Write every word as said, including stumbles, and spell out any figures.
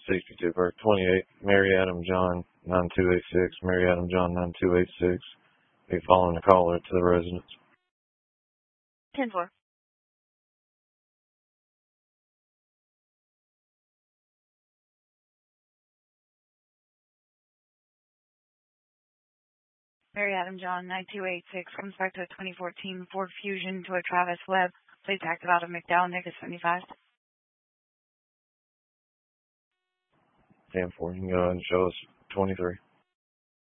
sixty-two, or twenty-eight, Mary Adam John nine two eight six, Mary Adam John nine two eight six. Be following the caller to the residence. ten four. Mary Adam John nine two eight six comes back to a twenty fourteen Ford Fusion to a Travis Webb. Please active out of McDowell, Nick seventy-five. ten four, you can go ahead and show us twenty-three.